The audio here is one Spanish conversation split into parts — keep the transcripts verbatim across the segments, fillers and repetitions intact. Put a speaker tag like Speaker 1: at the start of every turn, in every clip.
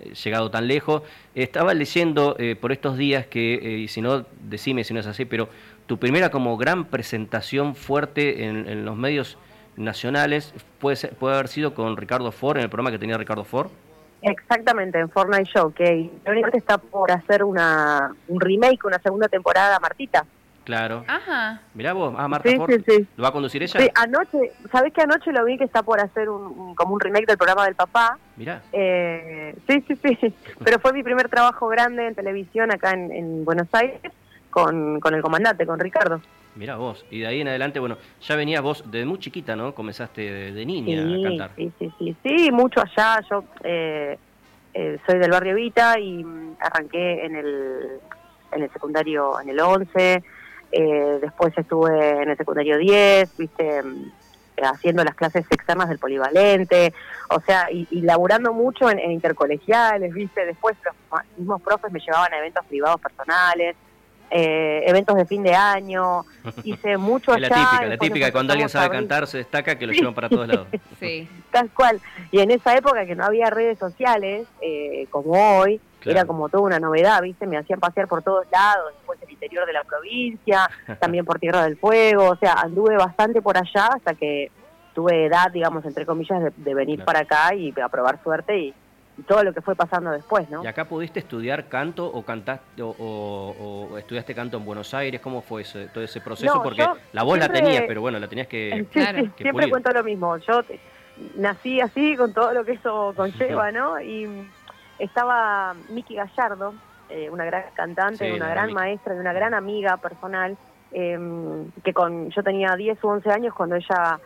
Speaker 1: llegado tan lejos. Estaba leyendo eh, por estos días que, eh, y si no, decime si no es así, pero tu primera como gran presentación fuerte en, en los medios nacionales puede ser, puede haber sido con Ricardo Ford, en el programa que tenía Ricardo Ford.
Speaker 2: Exactamente, en Fortnite Show, que ahorita está por hacer una un remake, una segunda temporada, Martita.
Speaker 1: Claro.
Speaker 3: Ajá.
Speaker 1: Mirá vos, ah, Marta
Speaker 2: Sí,
Speaker 1: Ford,
Speaker 2: sí, sí.
Speaker 1: ¿lo va a conducir ella?
Speaker 2: Sí, anoche, ¿sabés que anoche lo vi que está por hacer un, un como un remake del programa del papá?
Speaker 1: Mirá.
Speaker 2: Eh, sí, sí, sí, pero fue mi primer trabajo grande en televisión acá en, en Buenos Aires con, con el comandante, con Ricardo.
Speaker 1: Mirá vos, y de ahí en adelante, bueno, ya venías vos desde muy chiquita, ¿no? Comenzaste de, de niña a
Speaker 2: Sí,
Speaker 1: cantar.
Speaker 2: sí, sí, sí, sí, mucho allá. Yo eh, eh, soy del barrio Vita y mm, arranqué en el, en el secundario, en el once, eh, después estuve en el secundario diez, viste, mm, haciendo las clases externas del polivalente, o sea, y, y laburando mucho en, en intercolegiales, viste, después los mismos profes me llevaban a eventos privados personales, eh, eventos de fin de año, hice mucho allá.
Speaker 1: Es la típica, la
Speaker 2: después
Speaker 1: típica,
Speaker 2: nos
Speaker 1: cuando alguien sabe
Speaker 2: empezamos a abrir.
Speaker 1: cantar, se destaca, que lo
Speaker 2: Sí.
Speaker 1: llevan para todos lados.
Speaker 3: Sí.
Speaker 2: Tal cual. Y en esa época que no había redes sociales, eh, como hoy,
Speaker 1: Claro.
Speaker 2: era como toda una novedad, ¿viste? Me hacían pasear por todos lados, después el interior de la provincia, también por Tierra del Fuego, o sea, anduve bastante por allá hasta que tuve edad, digamos, entre comillas, de, de venir
Speaker 1: Claro.
Speaker 2: para acá y a probar suerte y, y todo lo que fue pasando después, ¿no?
Speaker 1: ¿Y acá pudiste estudiar canto o cantaste o, o, o estudiaste canto en Buenos Aires? ¿Cómo fue ese, todo ese proceso?
Speaker 2: No,
Speaker 1: Porque
Speaker 2: yo
Speaker 1: la voz
Speaker 2: siempre-
Speaker 1: la tenías, pero bueno, la tenías que,
Speaker 2: Sí,
Speaker 3: Claro.
Speaker 2: sí,
Speaker 1: que
Speaker 2: siempre
Speaker 1: pulir.
Speaker 2: cuento lo mismo. Yo te- nací así, con todo lo que eso conlleva, ¿no? Y mm, estaba Miki Gallardo, eh, una gran cantante,
Speaker 1: Sí,
Speaker 2: una
Speaker 1: la
Speaker 2: gran
Speaker 1: Miki.
Speaker 2: maestra y una gran amiga personal, eh, que con yo tenía diez u once años cuando ella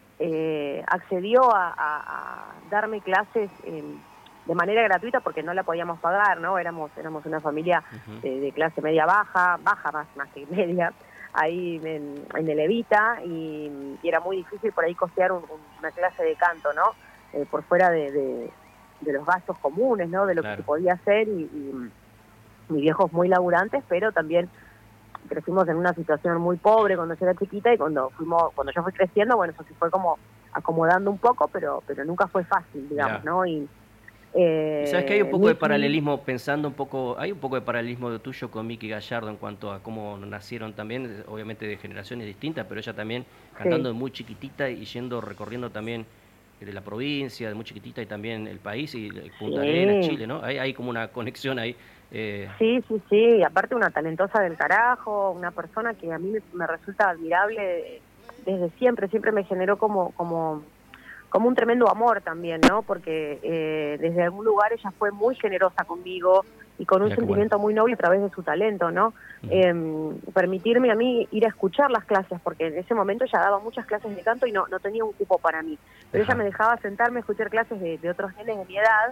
Speaker 2: eh, accedió a, a- a darme clases eh, de manera gratuita porque no la podíamos pagar, ¿no? Éramos éramos una familia
Speaker 1: Ujú.
Speaker 2: de, de clase media baja, baja más, más que media, ahí en, en el Evita, y, y era muy difícil por ahí costear un- un- una clase de canto, ¿no? Eh, por fuera de, de, de los gastos comunes, ¿no? De lo
Speaker 1: Claro.
Speaker 2: que se podía hacer, y, y mis viejos muy laburantes, pero también crecimos en una situación muy pobre cuando yo era chiquita, y cuando fuimos cuando yo fui creciendo, bueno, eso sí fue como acomodando un poco, pero pero nunca fue fácil, digamos,
Speaker 1: Mirá.
Speaker 2: ¿no? Y eh,
Speaker 1: Y sabes que hay un poco de
Speaker 2: Miki-
Speaker 1: paralelismo, pensando un poco, hay un poco de paralelismo de tuyo con Miki Gallardo en cuanto a cómo nacieron también, obviamente de generaciones distintas, pero ella también cantando de muy chiquitita y yendo, recorriendo también de la provincia, de muy chiquitita, y también el país, y Punta
Speaker 2: Sí.
Speaker 1: Arenas, Chile, ¿no? Hay, hay como una conexión ahí. eh,
Speaker 2: Sí, sí, sí, y aparte una talentosa del carajo, una persona que a mí me, me resulta admirable desde siempre, siempre me generó como como como un tremendo amor también, ¿no? Porque eh, desde algún lugar ella fue muy generosa conmigo y con un
Speaker 1: Mirá qué
Speaker 2: sentimiento muy noble a través de su talento, ¿no?
Speaker 1: Ujú.
Speaker 2: Eh, permitirme a mí ir a escuchar las clases, porque en ese momento ella daba muchas clases de canto y no, no tenía un cupo para mí, pero
Speaker 1: Ajá.
Speaker 2: ella me dejaba sentarme a escuchar clases de, de otros nenes de mi edad,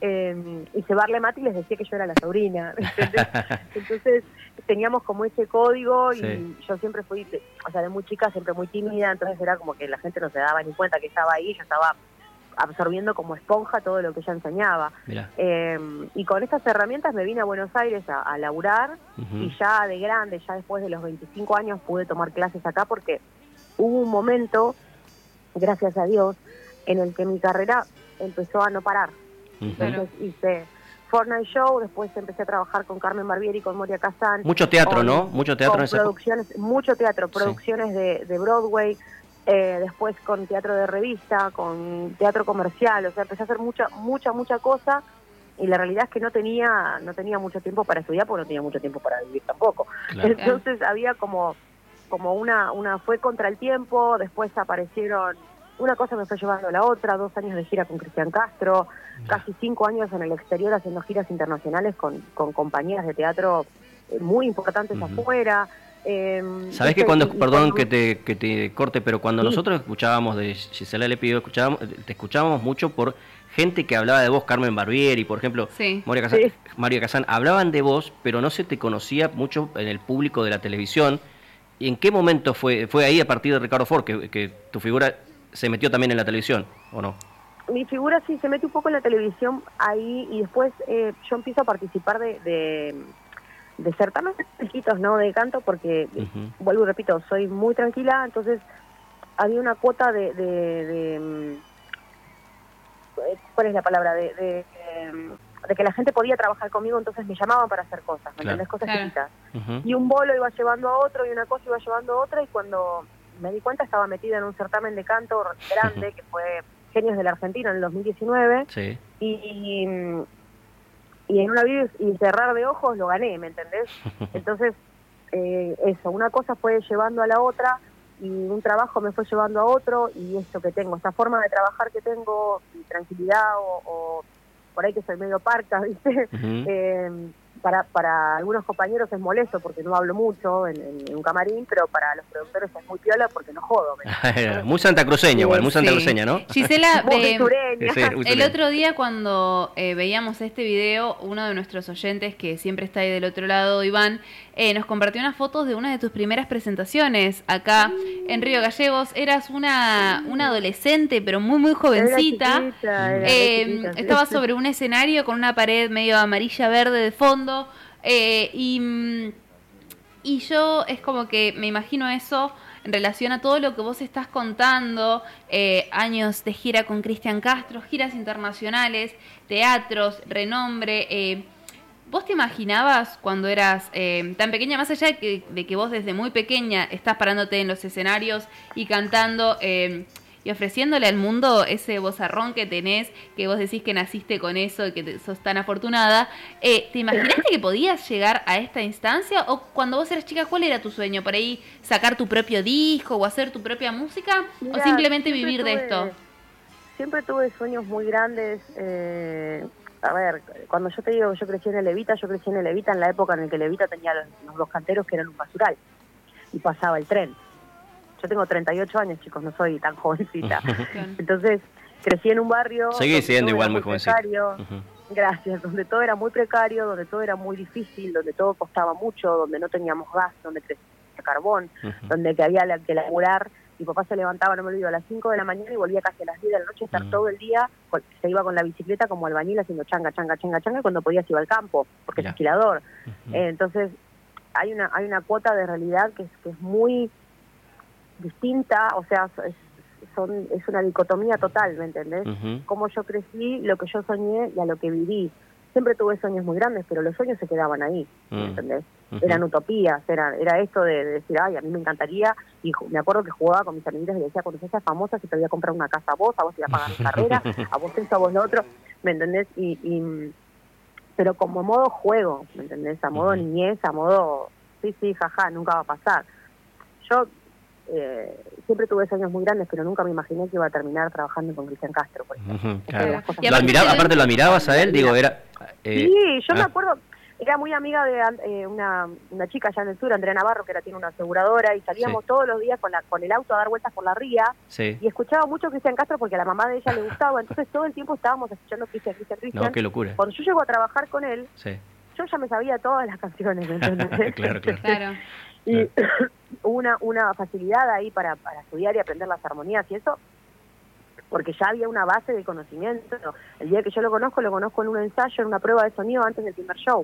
Speaker 2: eh, y cebarle mate y les decía que yo era la sobrina, ¿entendés? Entonces teníamos como ese código, y
Speaker 1: Sí.
Speaker 2: yo siempre fui, de- o sea, de muy chica, siempre muy tímida, entonces era como que la gente no se daba ni cuenta que estaba ahí, yo estaba absorbiendo como esponja todo lo que ella enseñaba.
Speaker 1: Mirá.
Speaker 2: Eh, y con estas herramientas me vine a Buenos Aires a, a laburar,
Speaker 1: Ujú.
Speaker 2: y ya de grande, ya después de los veinticinco años, pude tomar clases acá porque hubo un momento, gracias a Dios, en el que mi carrera empezó a no parar.
Speaker 1: Ujú.
Speaker 2: Entonces hice Fortnite Show, después empecé a trabajar con Carmen Barbieri y con Moria Kazan.
Speaker 1: Mucho teatro,
Speaker 2: con-
Speaker 1: ¿no? Mucho teatro
Speaker 2: con
Speaker 1: en esa época.
Speaker 2: producciones, mucho teatro,
Speaker 1: Sí.
Speaker 2: producciones de, de Broadway, eh, después con teatro de revista, con teatro comercial, o sea, empecé a hacer mucha, mucha, mucha cosa, y la realidad es que no tenía, no tenía mucho tiempo para estudiar, porque no tenía mucho tiempo para vivir tampoco.
Speaker 1: Claro.
Speaker 2: Entonces había como, como una, una fue contra el tiempo, después aparecieron, una cosa me fue llevando a la otra, dos años de gira con Cristian Castro, casi cinco años en el exterior haciendo giras internacionales con, con compañías de teatro eh, muy importantes
Speaker 1: Ujú.
Speaker 2: afuera. Eh,
Speaker 1: Sabés que
Speaker 2: viste,
Speaker 1: cuando,
Speaker 2: y- y
Speaker 1: perdón
Speaker 2: con-
Speaker 1: que te, que te corte, pero cuando
Speaker 2: Sí.
Speaker 1: nosotros escuchábamos de Gisela Le Pido, escuchábamos, te escuchábamos mucho por gente que hablaba de vos, Carmen Barbieri, por ejemplo,
Speaker 3: Sí.
Speaker 1: Moria Kazan,
Speaker 2: Sí.
Speaker 1: Mario Kazan, hablaban de vos, pero no se te conocía mucho en el público de la televisión. ¿Y en qué momento fue fue ahí, a partir de Ricardo Ford, que, que tu figura se metió también en la televisión, o no?
Speaker 2: Mi figura sí se mete un poco en la televisión ahí, y después eh, yo empiezo a participar de, de, de certámenes chiquitos, ¿no? De canto, porque,
Speaker 1: Ujú.
Speaker 2: vuelvo y repito, soy muy tranquila, entonces había una cuota de... de, de, mm, ¿cuál es la palabra? De, de, em, de que la gente podía trabajar conmigo, entonces me llamaban para hacer cosas, ¿me
Speaker 1: claro.
Speaker 2: entendés? Cosas
Speaker 3: claro.
Speaker 2: chiquitas.
Speaker 1: Uh-huh.
Speaker 2: Y un bolo iba llevando a otro, y una cosa iba llevando a otra, y cuando me di cuenta estaba metida en un certamen de canto grande, uh-huh. que fue Genios de la Argentina en el dos mil diecinueve,
Speaker 1: sí.
Speaker 2: y, y en un abrir y cerrar de ojos lo gané, ¿me entendés? Entonces, eh, eso, una cosa fue llevando a la otra, y un trabajo me fue llevando a otro, y esto que tengo, esta forma de trabajar que tengo, y tranquilidad, o, o por ahí que soy medio parca, ¿viste? Uh-huh. eh, Para, para algunos compañeros es molesto porque no hablo mucho en, en un camarín, pero para los productores es muy piola porque no jodo.
Speaker 1: Muy santacruceña, igual, muy santacruceña, ¿no?
Speaker 3: Gisela, eh,
Speaker 2: sí,
Speaker 3: el otro día cuando eh, veíamos este video, uno de nuestros oyentes, que siempre está ahí del otro lado, Iván, eh, nos compartió unas fotos de una de tus primeras presentaciones acá sí. en Río Gallegos. Eras una, una adolescente, pero muy, muy jovencita.
Speaker 2: Era chiquita, era
Speaker 3: eh,
Speaker 2: chiquita, sí.
Speaker 3: Estabas sobre un escenario con una pared medio amarilla-verde de fondo. Eh, y, y yo es como que me imagino eso en relación a todo lo que vos estás contando, eh, años de gira con Cristian Castro, giras internacionales, teatros, renombre. Eh, ¿Vos te imaginabas cuando eras eh, tan pequeña, más allá de que, de que vos desde muy pequeña estás parándote en los escenarios y cantando eh, y ofreciéndole al mundo ese vozarrón que tenés, que vos decís que naciste con eso y que te, sos tan afortunada, eh, ¿te imaginaste que podías llegar a esta instancia? ¿O cuando vos eras chica, cuál era tu sueño? ¿Por ahí sacar tu propio disco o hacer tu propia música?
Speaker 2: Mirá,
Speaker 3: ¿O simplemente vivir
Speaker 2: tuve,
Speaker 3: de esto?
Speaker 2: Siempre tuve sueños muy grandes. Eh, a ver, cuando yo te digo que yo crecí en el Evita, yo crecí en el Evita en la época en la que el Evita tenía los, los dos canteros que eran un basural y pasaba el tren. Yo tengo treinta y ocho años, chicos, no soy tan jovencita. Entonces, crecí en un barrio...
Speaker 1: Seguí siendo igual muy jovencita.
Speaker 2: Uh-huh. Gracias, donde todo era muy precario, donde todo era muy difícil, donde todo costaba mucho, donde no teníamos gas, donde crecía carbón, uh-huh. donde que había que laburar. Mi papá se levantaba, no me olvido, a las cinco de la mañana y volvía casi a las diez de la noche a estar uh-huh. todo el día. Se iba con la bicicleta como albañil haciendo changa, changa, changa, changa, y cuando podía se iba al campo, porque yeah. es esquilador. Uh-huh. Eh, entonces, hay una hay una cuota de realidad que es, que es muy... distinta, o sea, es, son, es una dicotomía total, ¿me entendés? Uh-huh. Como yo crecí, lo que yo soñé y a lo que viví. Siempre tuve sueños muy grandes, pero los sueños se quedaban ahí, uh-huh. ¿me entendés? Uh-huh. Eran utopías, era, era esto de, de decir, ay, a mí me encantaría, y me acuerdo que jugaba con mis amiguitas y le decía, cuando seas famosa, si te voy a comprar una casa a vos, a vos te voy a pagar mi carrera, a vos esto, a vos lo otro, ¿me entendés? Y, y pero como modo juego, ¿me entendés? A modo uh-huh. niñez, a modo, sí, sí, jaja, nunca va a pasar. Yo... Eh, siempre tuve sueños muy grandes, pero nunca me imaginé que iba a terminar trabajando con Cristian Castro, por ejemplo.
Speaker 1: Uh-huh, claro. ¿Lo admiraba, aparte lo admirabas a él? Digo, era...
Speaker 2: Eh, sí, yo ah. me acuerdo, era muy amiga de eh, una, una chica allá en el sur, Andrea Navarro, que era tiene una aseguradora, y salíamos sí. todos los días con la con el auto a dar vueltas por la ría,
Speaker 1: sí.
Speaker 2: y escuchaba mucho Cristian Castro porque a la mamá de ella le gustaba, entonces todo el tiempo estábamos escuchando Cristian, Cristian, Cristian.
Speaker 1: No, qué locura.
Speaker 2: Cuando yo llego a trabajar con él,
Speaker 1: sí.
Speaker 2: yo ya me sabía todas las canciones, ¿entendés?
Speaker 1: claro, claro.
Speaker 3: claro.
Speaker 2: Y hubo una, una facilidad ahí para, para estudiar y aprender las armonías y eso, porque ya había una base de conocimiento. El día que yo lo conozco, lo conozco en un ensayo, en una prueba de sonido antes del primer show.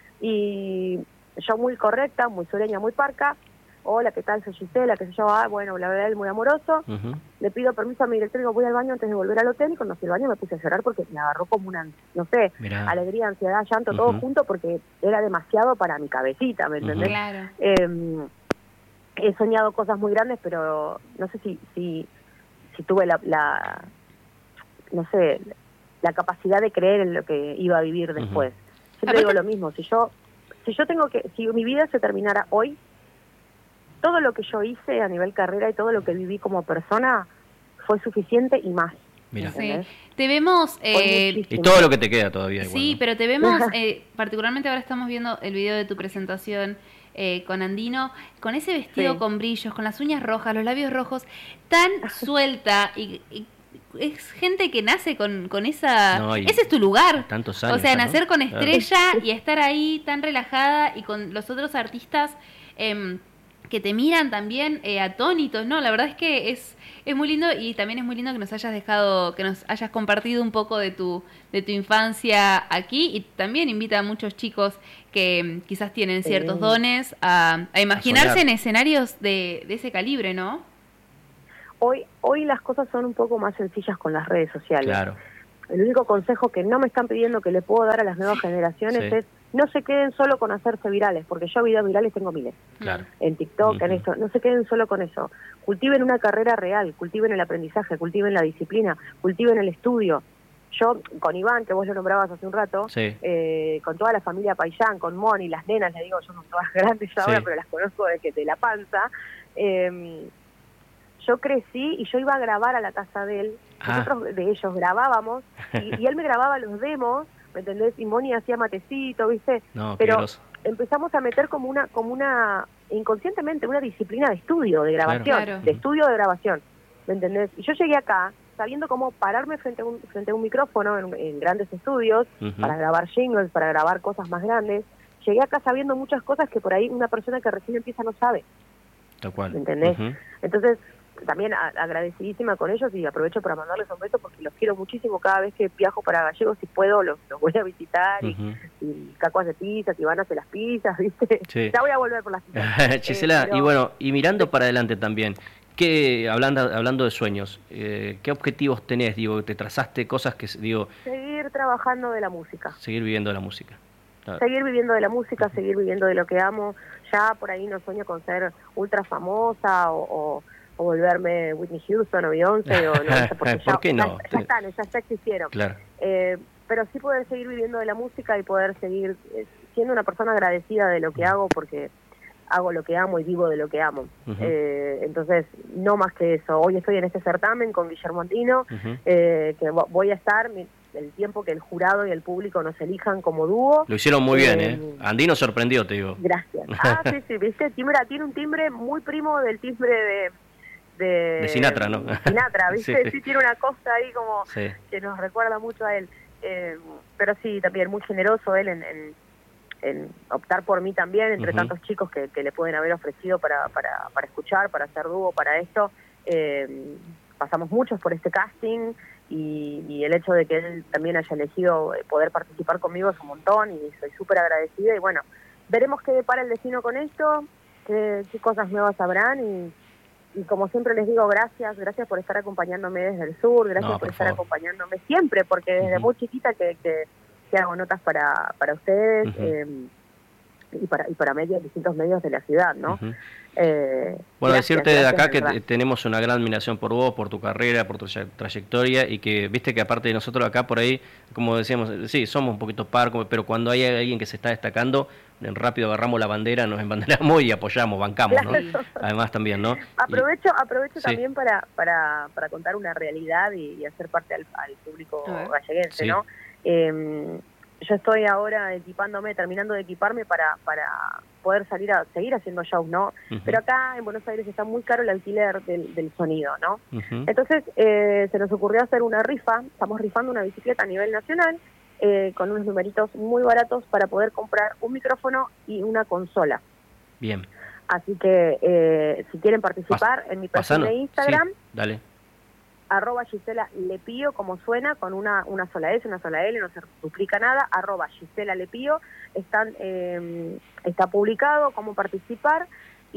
Speaker 2: Y yo muy correcta, muy sureña, muy parca. Hola, ¿qué tal? Soy Gisela, que se llama, ah, bueno, la verdad, él muy amoroso. Uh-huh. Le pido permiso a mi director y digo, voy al baño antes de volver al hotel, y cuando fui al baño me puse a llorar porque me agarró como una, no sé, Mirá. alegría, ansiedad, llanto, uh-huh. todo junto, porque era demasiado para mi cabecita, ¿me entendés?
Speaker 3: Uh-huh. Claro.
Speaker 2: Eh, he soñado cosas muy grandes, pero no sé si si, si tuve la, la, no sé, la capacidad de creer en lo que iba a vivir después. Uh-huh. Siempre digo lo mismo, si yo, si yo tengo que, si mi vida se terminara hoy, todo lo que yo hice a nivel carrera y todo lo que viví como persona fue suficiente y más.
Speaker 1: Mira.
Speaker 3: Sí. Te vemos... Eh,
Speaker 1: y todo lo que te queda todavía. Igual,
Speaker 3: sí,
Speaker 1: ¿no?
Speaker 3: pero te vemos, eh, particularmente ahora estamos viendo el video de tu presentación eh, con Andino, con ese vestido sí. con brillos, con las uñas rojas, los labios rojos, tan suelta y... y es gente que nace con, con esa... No, ese es tu lugar.
Speaker 1: Tantos años.
Speaker 3: O sea,
Speaker 1: ya,
Speaker 3: nacer
Speaker 1: ¿no?
Speaker 3: con estrella claro. y estar ahí tan relajada y con los otros artistas... Eh, que te miran también eh, atónitos, ¿no? La verdad es que es es muy lindo y también es muy lindo que nos hayas dejado, que nos hayas compartido un poco de tu de tu infancia aquí, y también invita a muchos chicos que quizás tienen ciertos sí. dones a, a imaginarse a en escenarios de, de ese calibre, ¿no?
Speaker 2: Hoy hoy las cosas son un poco más sencillas con las redes sociales.
Speaker 1: Claro.
Speaker 2: el único consejo que no me están pidiendo que le puedo dar a las nuevas generaciones
Speaker 1: Sí.
Speaker 2: es no se queden solo con hacerse virales, porque yo videos virales tengo miles.
Speaker 1: Claro.
Speaker 2: En TikTok,
Speaker 1: Uh-huh.
Speaker 2: en esto, no se queden solo con eso. Cultiven una carrera real, cultiven el aprendizaje, cultiven la disciplina, cultiven el estudio. Yo, con Iván, que vos lo nombrabas hace un rato,
Speaker 1: Sí.
Speaker 2: eh, con toda la familia Paillán, con Moni, las nenas, le digo, yo son todas grandes ya
Speaker 1: Sí.
Speaker 2: ahora, pero las conozco desde de la panza. Eh, yo crecí y yo iba a grabar a la casa de él.
Speaker 1: Ah.
Speaker 2: Nosotros de ellos grabábamos y, y él me grababa los demos, ¿me entendés? Y Moni hacía matecito, ¿viste?
Speaker 1: No, qué
Speaker 2: Pero
Speaker 1: groso.
Speaker 2: empezamos a meter como una, como una, inconscientemente, una disciplina de estudio, de grabación,
Speaker 3: Claro.
Speaker 2: de estudio de grabación, ¿me entendés? Y yo llegué acá sabiendo cómo pararme frente a un, frente a un micrófono en, en grandes estudios,
Speaker 1: Uh-huh.
Speaker 2: para grabar jingles, para grabar cosas más grandes. Llegué acá sabiendo muchas cosas que por ahí una persona que recién empieza no sabe,
Speaker 1: Tal cual.
Speaker 2: ¿me entendés?
Speaker 1: Uh-huh.
Speaker 2: Entonces, también a- agradecidísima con ellos y aprovecho para mandarles un beso porque los quiero muchísimo. Cada vez que viajo para Gallegos, si puedo, los, los voy a visitar y,
Speaker 1: Uh-huh.
Speaker 2: y Caco hace pizzas, y van a hacer las pizzas, ¿viste?
Speaker 1: Sí.
Speaker 2: Ya voy a volver por las pizzas.
Speaker 1: Gisela,
Speaker 2: Eh, pero-
Speaker 1: y bueno, y mirando para adelante también, ¿qué, hablando, hablando de sueños, eh, ¿qué objetivos tenés? Digo, te trazaste cosas que, digo,
Speaker 2: Seguir trabajando de la música.
Speaker 1: seguir viviendo de la música. Claro.
Speaker 2: Seguir viviendo de la música, seguir viviendo de lo que amo. Ya por ahí no sueño con ser ultra famosa o, o, o volverme Whitney Houston o Beyoncé. O no, porque
Speaker 1: ¿Por
Speaker 2: ya,
Speaker 1: qué no?
Speaker 2: Ya, ya están, ya, ya existieron.
Speaker 1: Claro.
Speaker 2: Eh, pero sí poder seguir viviendo de la música y poder seguir eh, siendo una persona agradecida de lo que hago, porque hago lo que amo y vivo de lo que amo.
Speaker 1: Uh-huh.
Speaker 2: Eh, entonces, no más que eso. Hoy estoy en este certamen con Guillermo Andino,
Speaker 1: Uh-huh.
Speaker 2: eh, que vo- voy a estar mi- el tiempo que el jurado y el público nos elijan como dúo.
Speaker 1: Lo hicieron muy bien,
Speaker 2: Eh,
Speaker 1: ¿eh? Andino sorprendió, te digo.
Speaker 2: Gracias. Ah, sí, sí, viste, Timbre, tiene un timbre muy primo del timbre de... De,
Speaker 1: De Sinatra, ¿no?
Speaker 2: Sinatra, viste,
Speaker 1: Sí.
Speaker 2: sí, tiene una cosa ahí como
Speaker 1: Sí.
Speaker 2: que nos recuerda mucho a él. Eh, pero sí, también muy generoso él en, en, en optar por mí también, entre
Speaker 1: Ujú.
Speaker 2: tantos chicos que, que le pueden haber ofrecido para, para, para escuchar, para hacer dúo, para esto. Eh, pasamos muchos por este casting y, y el hecho de que él también haya elegido poder participar conmigo es un montón y soy súper agradecida. Y bueno, veremos qué depara el destino con esto, qué, qué cosas nuevas habrán y... Y como siempre les digo, gracias, gracias por estar acompañándome desde el sur, gracias
Speaker 1: No,
Speaker 2: por
Speaker 1: por
Speaker 2: estar
Speaker 1: favor.
Speaker 2: acompañándome siempre, porque desde
Speaker 1: Ujú.
Speaker 2: muy chiquita que, que, que hago notas para, para ustedes
Speaker 1: Ujú.
Speaker 2: eh, y para y para medios, distintos medios de la ciudad, ¿no?
Speaker 1: Uh-huh.
Speaker 2: Eh,
Speaker 1: Bueno,
Speaker 2: gracias,
Speaker 1: decirte de
Speaker 2: gracias,
Speaker 1: acá que
Speaker 2: verdad.
Speaker 1: te- tenemos una gran admiración por vos, por tu carrera, por tu tra- trayectoria y que, viste que aparte de nosotros acá por ahí, como decíamos, sí, somos un poquito parcos, pero cuando hay alguien que se está destacando, rápido agarramos la bandera, nos embanderamos y apoyamos, bancamos, ¿no?
Speaker 2: Claro.
Speaker 1: Además también, ¿no?
Speaker 2: Aprovecho, aprovecho
Speaker 1: Sí.
Speaker 2: también para, para, para contar una realidad y, y hacer parte al, al público
Speaker 3: A ver.
Speaker 2: galleguense,
Speaker 1: Sí.
Speaker 2: ¿no? Eh, yo estoy ahora equipándome, terminando de equiparme para, para poder salir a seguir haciendo shows, ¿no?
Speaker 1: Ujú.
Speaker 2: Pero acá en Buenos Aires está muy caro el alquiler del, del sonido, ¿no?
Speaker 1: Ujú.
Speaker 2: Entonces eh, se nos ocurrió hacer una rifa, estamos rifando una bicicleta a nivel nacional eh, con unos numeritos muy baratos para poder comprar un micrófono y una consola.
Speaker 1: Bien.
Speaker 2: Así que eh, si quieren participar en mi perfil
Speaker 1: Pasanos.
Speaker 2: de Instagram,
Speaker 1: Sí, dale.
Speaker 2: arroba Gisela Lepío, como suena, con una, una sola S, una sola L, no se duplica nada, arroba Gisela Lepío, están, eh, está publicado cómo participar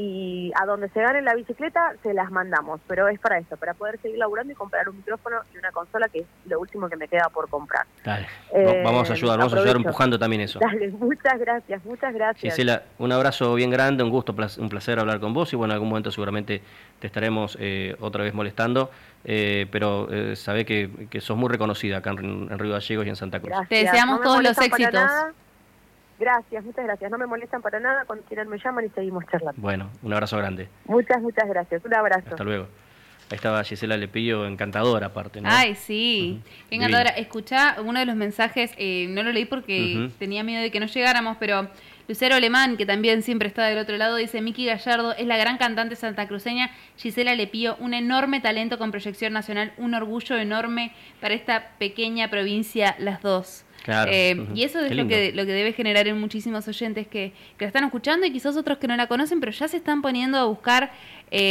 Speaker 2: y a donde se gane la bicicleta se las mandamos, pero es para esto, para poder seguir laburando y comprar un micrófono y una consola, que es lo último que me queda por comprar.
Speaker 1: Dale.
Speaker 2: Eh,
Speaker 1: vamos a ayudar, vamos a ayudar
Speaker 2: aprovecho.
Speaker 1: empujando también eso.
Speaker 2: Dale, muchas gracias, muchas gracias.
Speaker 1: Gisela, un abrazo bien grande, un gusto, plac- un placer hablar con vos y bueno, en algún momento seguramente te estaremos eh, otra vez molestando, eh, pero eh, sabé que, que sos muy reconocida acá en, en Río Gallegos y en Santa Cruz.
Speaker 2: Gracias.
Speaker 3: Te deseamos
Speaker 2: me
Speaker 3: todos los
Speaker 2: molestan para
Speaker 3: éxitos.
Speaker 2: nada. Gracias, muchas gracias. No me molestan para nada, cuando quieran me llaman y seguimos charlando.
Speaker 1: Bueno, un abrazo grande.
Speaker 2: Muchas, muchas gracias. Un abrazo.
Speaker 1: Hasta luego. Ahí estaba Gisela Lepillo, encantadora aparte, ¿no?
Speaker 3: Ay, sí.
Speaker 1: Ujú.
Speaker 3: Qué encantadora. Escuchá uno de los mensajes, eh, no lo leí porque
Speaker 1: Ujú.
Speaker 3: tenía miedo de que no llegáramos, pero Lucero Alemán, que también siempre está del otro lado, dice: Miki Gallardo es la gran cantante santacruceña. Gisela Lepío, un enorme talento con proyección nacional, un orgullo enorme para esta pequeña provincia, las dos.
Speaker 1: Claro.
Speaker 3: Eh,
Speaker 1: Ujú.
Speaker 3: Y eso es
Speaker 1: Qué
Speaker 3: lo
Speaker 1: lindo.
Speaker 3: que, lo que debe generar en muchísimos oyentes que, que la están escuchando y quizás otros que no la conocen, pero ya se están poniendo a buscar eh,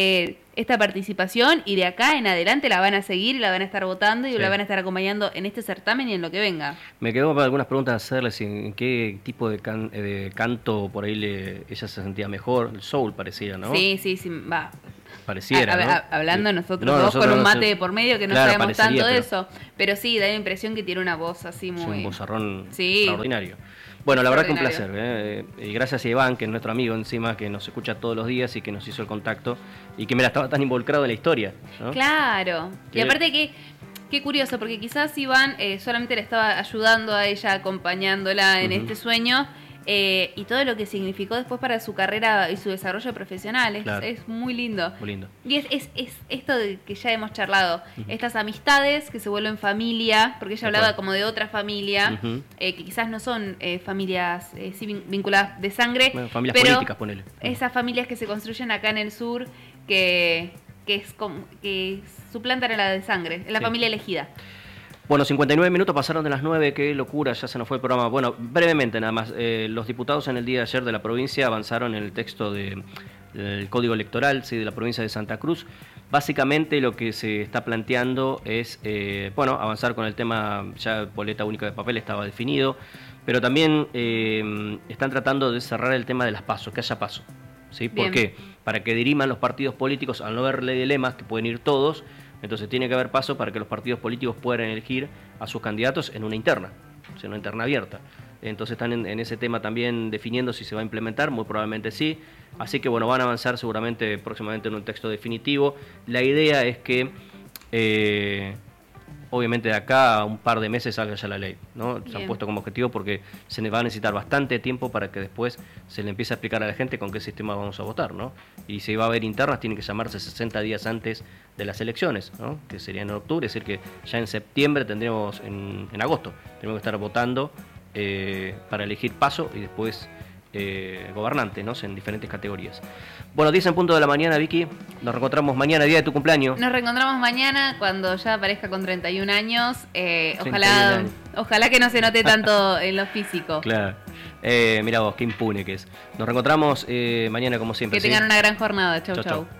Speaker 3: esta participación y de acá en adelante la van a seguir y la van a estar votando y sí. la van a estar acompañando en este certamen y en lo que venga.
Speaker 1: Me quedó para algunas preguntas hacerles en qué tipo de, can, de canto por ahí le, ella se sentía mejor. El soul parecía, ¿no?
Speaker 3: Sí, sí, sí, va.
Speaker 1: Pareciera,
Speaker 3: a, a,
Speaker 1: ¿no?
Speaker 3: a, hablando nosotros
Speaker 1: no,
Speaker 3: dos
Speaker 1: nosotros
Speaker 3: con un
Speaker 1: no
Speaker 3: mate
Speaker 1: sé.
Speaker 3: de por medio que no
Speaker 1: Claro,
Speaker 3: sabemos tanto de
Speaker 1: pero...
Speaker 3: eso, pero sí, da la impresión que tiene una voz así muy...
Speaker 1: Sí, un vozarrón
Speaker 3: sí.
Speaker 1: extraordinario. Bueno, la verdad que un placer, ¿eh? Y gracias a Iván, que es nuestro amigo encima, que nos escucha todos los días y que nos hizo el contacto y que me la estaba tan involucrado en la historia, ¿no?
Speaker 3: Claro, ¿Qué? Y aparte que, qué curioso, porque quizás Iván eh, solamente le estaba ayudando a ella, acompañándola en uh-huh. este sueño, eh, y todo lo que significó después para su carrera y su desarrollo profesional, es, claro. es muy lindo.
Speaker 1: Muy lindo.
Speaker 3: Y es, es, es esto de que ya hemos charlado, uh-huh. estas amistades que se vuelven familia, porque ella hablaba como de otra familia, uh-huh. eh, que quizás no son eh, familias eh, sí, vinculadas de sangre,
Speaker 1: bueno, familias
Speaker 3: pero
Speaker 1: políticas, ponele.
Speaker 3: Esas familias que se construyen acá en el sur, que, que, es como, que suplantan a la de sangre, es la sí. familia elegida.
Speaker 1: Bueno, cincuenta y nueve minutos pasaron de las nueve, qué locura, ya se nos fue el programa. Bueno, brevemente nada más, eh, los diputados en el día de ayer de la provincia avanzaron en el texto de, del Código Electoral, ¿sí?, de la provincia de Santa Cruz. Básicamente lo que se está planteando es, eh, bueno, avanzar con el tema, ya boleta única de papel estaba definido, pero también eh, están tratando de cerrar el tema de las PASO, que haya PASO, ¿sí? ¿Por qué? Para que diriman los partidos políticos, al no haber ley de lemas, que pueden ir todos. Entonces tiene que haber paso para que los partidos políticos puedan elegir a sus candidatos en una interna, o sea, una interna abierta. Entonces están en, en ese tema también definiendo si se va a implementar, muy probablemente sí. Así que bueno, van a avanzar seguramente próximamente en un texto definitivo. La idea es que, eh, obviamente de acá a un par de meses salga ya la ley, ¿no? Se han puesto como objetivo porque se va a necesitar bastante tiempo para que después se le empiece a explicar a la gente con qué sistema vamos a votar, ¿no? Y si va a haber internas, tiene que llamarse sesenta días antes de las elecciones, ¿no? Que serían en octubre, es decir que ya en septiembre tendríamos, en, en agosto, tenemos que estar votando eh, para elegir paso y después eh, gobernantes, ¿no? En diferentes categorías. Bueno, diez en punto de la mañana, Vicky, nos reencontramos mañana, día de tu cumpleaños.
Speaker 3: Nos reencontramos mañana cuando ya aparezca con treinta y un años, eh, ojalá, años. ojalá que no se note tanto en lo físico.
Speaker 1: Claro, eh, mira vos, qué impune que es. Nos reencontramos eh, mañana como siempre.
Speaker 3: Que tengan
Speaker 1: ¿sí?
Speaker 3: una gran jornada, chau chau. chau.